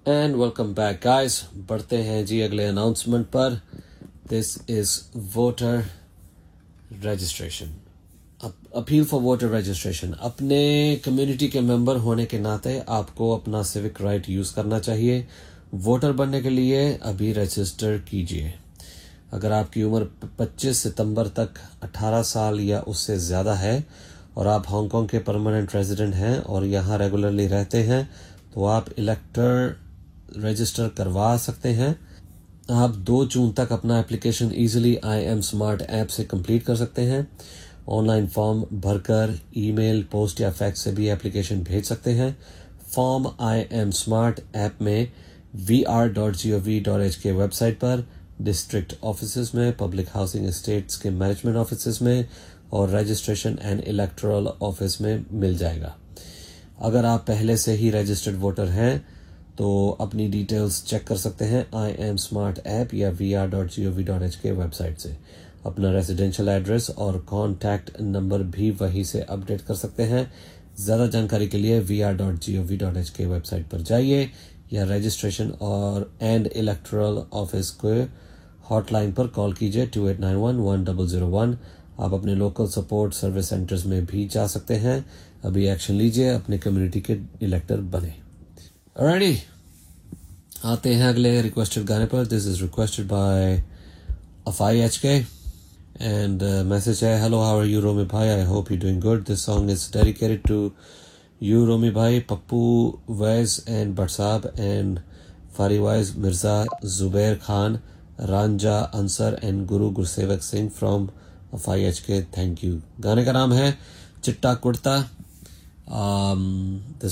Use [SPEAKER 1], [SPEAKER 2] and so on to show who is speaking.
[SPEAKER 1] And welcome back guys. बढ़ते हैं जी अगले अनाउंसमेंट पर। This is voter registration, appeal for voter registration. अपने कम्युनिटी के मेंबर होने के नाते आपको अपना सिविक राइट यूज़ करना चाहिए। वोटर बनने के लिए अभी रजिस्टर कीजिए। अगर आपकी उम्र 25 सितंबर तक 18 साल या उससे ज़्यादा है और आप हांगकांग के परमानेंट रेजिडेंट हैं और यहाँ रेगुलरली रहते हैं तो आप इलेक्टर रजिस्टर करवा सकते हैं। आप 2 जून तक अपना application easily IM smart app से कंप्लीट कर सकते हैं। ऑनलाइन फॉर्म भरकर ईमेल, पोस्ट या फैक्स से भी एप्लीकेशन भेज सकते हैं। फॉर्म IM स्मार्ट ऐप में vr.gov.hk वेबसाइट पर, डिस्ट्रिक्ट ऑफिसेज में, पब्लिक हाउसिंग एस्टेट्स के मैनेजमेंट ऑफिसेज में और रजिस्ट्रेशन एंड इलेक्टोरल ऑफिस में मिल जाएगा। अगर आप पहले से ही रजिस्टर्ड वोटर हैं तो अपनी डिटेल्स चेक कर सकते हैं IM स्मार्ट ऐप या vr.gov.hk वेबसाइट से। अपना रेजिडेंशियल एड्रेस और कॉन्टैक्ट नंबर भी वहीं से अपडेट कर सकते हैं। ज़्यादा जानकारी के लिए vr.gov.hk वेबसाइट पर जाइए या रजिस्ट्रेशन और एंड इलेक्टोरल ऑफिस को हॉटलाइन पर कॉल कीजिए 2891-1001। आप अपने लोकल सपोर्ट सर्विस सेंटर्स में भी जा सकते हैं। अभी एक्शन लीजिए, अपने कम्युनिटी के इलेक्टर बने। ऑलराइटी, आते हैं अगले रिक्वेस्टेड गाने पर। This is requested bye अफाई HK and message है, हेलो हाउ आर यू रोमी भाई, I hope you doing good. This song is dedicated to you रोमी भाई, पप्पू वैज एंड भट्ट साहब and फारीवाइज Mirza, Zubair Khan, Ranjha Ansar and Guru Gursewak Singh from अफाई HK। Thank you. गाने का नाम है चिट्टा कुर्ता।